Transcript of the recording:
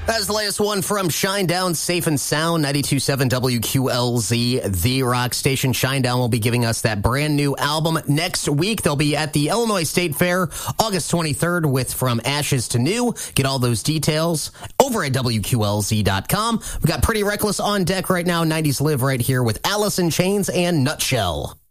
That's the latest one from Shinedown, Safe and Sound, 92.7 WQLZ, the rock station. Shinedown will be giving us that brand new album next week. They'll be at the Illinois State Fair, August 23rd, with From Ashes to New. Get all those details over at WQLZ.com. We got Pretty Reckless on deck right now. 90s Live right here with Alice in Chains and Nutshell.